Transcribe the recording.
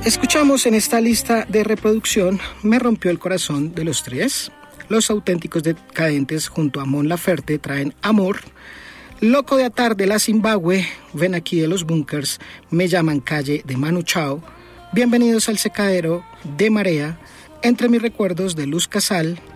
Escuchamos en esta lista de reproducción Me rompió el corazón de Los Tres. Los Auténticos Decadentes junto a Mon Laferte traen Amor. Loco de Atar de la Zimbabue, Ven aquí de los Bunkers, Me llaman Calle de Manu Chao. Bienvenidos al Secadero de Marea, Entre mis recuerdos de Luz Casal,